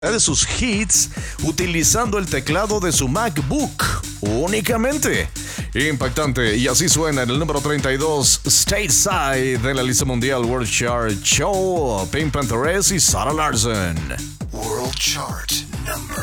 de sus hits utilizando el teclado de su MacBook únicamente. Impactante, y así suena en el número 32, Stateside de la lista mundial World Chart Show, Pink Pantheress y Sarah Larson. World Chart number